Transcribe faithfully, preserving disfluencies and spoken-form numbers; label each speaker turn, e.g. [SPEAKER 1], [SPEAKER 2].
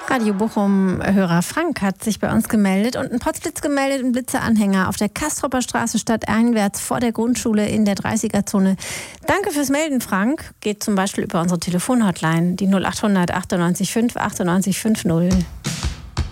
[SPEAKER 1] Radio Bochum-Hörer Frank hat sich bei uns gemeldet und einen Potzblitz gemeldet, einen Blitzeranhänger auf der Kastropper Straße stadteinwärts vor der Grundschule in der dreißiger-Zone. Danke fürs Melden, Frank. Geht zum Beispiel über unsere Telefonhotline, die null acht hundert achtundneunzig fünf achtundneunzig fünfzig.